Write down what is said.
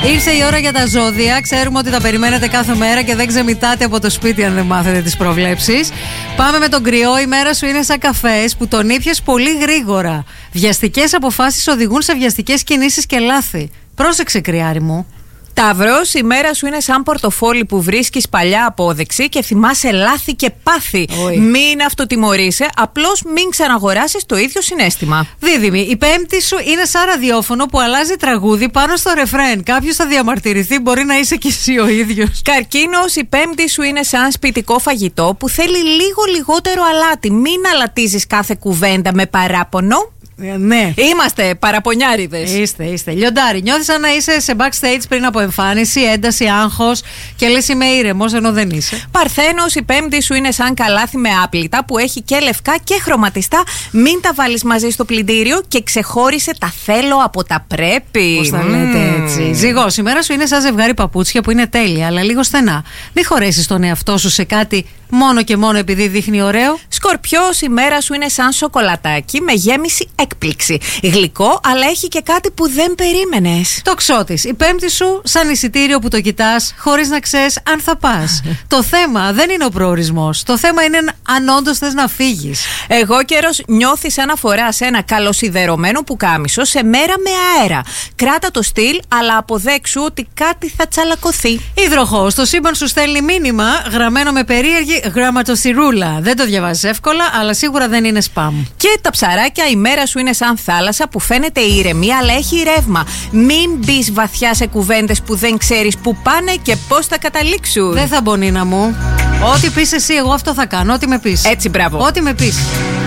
Ήρθε η ώρα για τα ζώδια. Ξέρουμε ότι τα περιμένετε κάθε μέρα και δεν ξεμητάτε από το σπίτι αν δεν μάθετε τις προβλέψεις. Πάμε με τον Κρυό. Η μέρα σου είναι σαν καφές που τον ήπιες πολύ γρήγορα. Βιαστικές αποφάσεις οδηγούν σε βιαστικές κινήσεις και λάθη. Πρόσεξε, Κρυάρη μου. Ταύρος, η μέρα σου είναι σαν πορτοφόλι που βρίσκεις παλιά απόδειξη και θυμάσαι λάθη και πάθη. Μην αυτοτιμωρείσαι, απλώς μην ξαναγοράσεις το ίδιο συναίσθημα. Δίδυμη, η πέμπτη σου είναι σαν ραδιόφωνο που αλλάζει τραγούδι πάνω στο ρεφρέν. Κάποιος θα διαμαρτυρηθεί, μπορεί να είσαι κι εσύ ο ίδιος. Καρκίνος, η πέμπτη σου είναι σαν σπιτικό φαγητό που θέλει λίγο λιγότερο αλάτι. Μην αλατίζεις κάθε κουβέντα με παράπονο. Ναι. Είμαστε παραπονιάριδες. Είστε. Λιοντάρι, νιώθεις σαν να είσαι σε backstage πριν από εμφάνιση, ένταση, άγχος και λες είμαι ήρεμος ενώ δεν είσαι. Παρθένος, η πέμπτη σου είναι σαν καλάθι με άπλυτα που έχει και λευκά και χρωματιστά. Μην τα βάλεις μαζί στο πλυντήριο και ξεχώρισε τα θέλω από τα πρέπει. Πώς τα λέτε έτσι. Ζυγός, η μέρα σου είναι σαν ζευγάρι παπούτσια που είναι τέλεια, αλλά λίγο στενά. Μην χωρέσεις τον εαυτό σου σε κάτι μόνο και μόνο επειδή δείχνει ωραίο. Σκορπιός, η μέρα σου είναι σαν σοκολατάκι με γέμιση έκπληξη. Γλυκό, αλλά έχει και κάτι που δεν περίμενες. Τοξότης, η πέμπτη σου σαν εισιτήριο που το κοιτάς χωρίς να ξέρεις αν θα πας. Το θέμα δεν είναι ο προορισμός. Το θέμα είναι αν όντως θες να φύγεις. Εγώ καιρός, νιώθεις σαν να φοράς ένα καλοσιδερωμένο πουκάμισο σε μέρα με αέρα. Κράτα το στυλ, αλλά αποδέξου ότι κάτι θα τσαλακωθεί. Υδροχόος, το σύμπαν σου στέλνει μήνυμα γραμμένο με περίεργη γραμματοσυρούλα. Δεν το διαβάζεις εύκολα, αλλά σίγουρα δεν είναι spam. Και τα ψαράκια, η μέρα σου είναι σαν θάλασσα που φαίνεται ήρεμη, αλλά έχει ρεύμα. Μην μπεις βαθιά σε κουβέντες που δεν ξέρεις που πάνε και πώς θα καταλήξουν. Δεν θα μπω, Νίνα μου. Ό,τι πεις εσύ, εγώ αυτό θα κάνω. Ό,τι με πεις. Έτσι, μπράβο. Ό,τι με πεις.